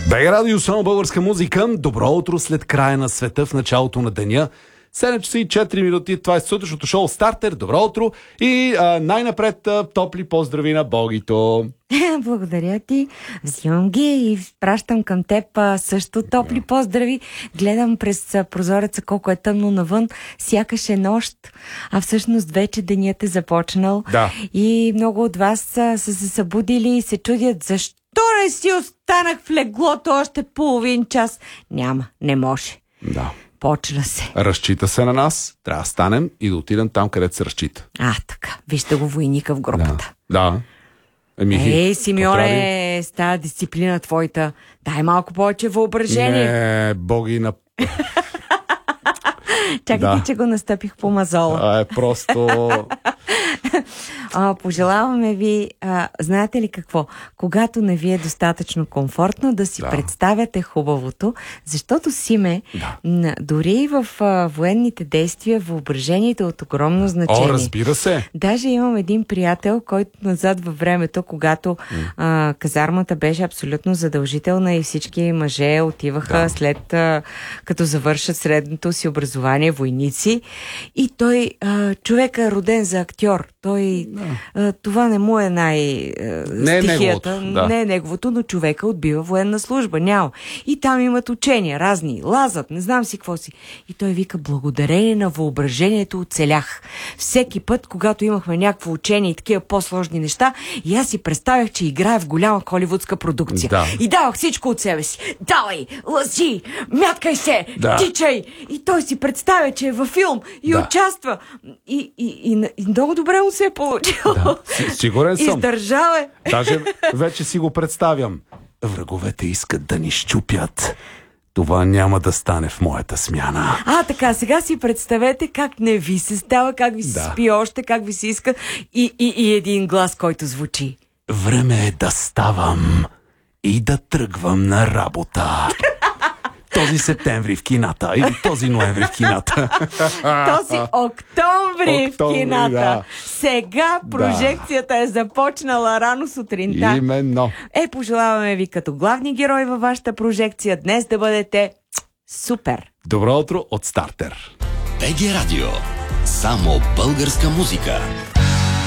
БГ Радио, само българска музика. Добро утро след края на света в началото на деня. 7 часа и 4 минути. Това е сутрешното шоу Стартер. Добро утро. И най-напред топли поздрави на Богито. Благодаря ти. Взимам ги и пращам към теб също топли поздрави. Гледам през прозореца колко е тъмно навън. Сякаш е нощ, а всъщност вече денят е започнал. Да. И много от вас са се събудили и се чудят защо не си останах в леглото още половин час. Няма, не може. Да. Почна се. Разчита се на нас. Трябва да станем и да отидем там, където се разчита. Така. Вижте го войника в групата. Да. Симеоне, с тази дисциплина твоята, дай малко повече въображение. Не, Боги на... Чакайте, че го настъпих по мазола. Просто... Пожелаваме ви, знаете ли какво? Когато не ви е достатъчно комфортно, да си представяте хубавото, защото Симе, дори и в военните действия, въображението е от огромно значение. Разбира се. Даже имам един приятел, който назад във времето, когато казармата беше абсолютно задължителна и всички мъже отиваха след като завършат средното си образование, войници, и той, човека е роден за актьор. Той, това не му е стихията, не е неговото, но човека отбива военна служба, няма. И там имат учения, разни, лазат, не знам си какво си. И той вика, благодарение на въображението оцелях. Всеки път, когато имахме някакво учение и такива по-сложни неща, и аз си представях, че играя в голяма холивудска продукция. Да. И давах всичко от себе си. Давай, лъзи, мяткай се, тичай. И той си представя, че е във филм и участва. И много добре му се е получило. Сигурен съм. Издържал е. Даже вече си го представям. Враговете искат да ни щупят. Това няма да стане в моята смяна. Така, сега си представете как не ви се става, как ви се спи още, как ви се иска и един глас, който звучи. Време е да ставам и да тръгвам на работа. Този септември в кината или този ноември в кината. Този октомври в кината. Да. Сега прожекцията е започнала рано сутринта. Именно. Пожелаваме ви като главни герои във вашата прожекция днес да бъдете супер. Добро утро от Стартер. БГ Радио. Само българска музика.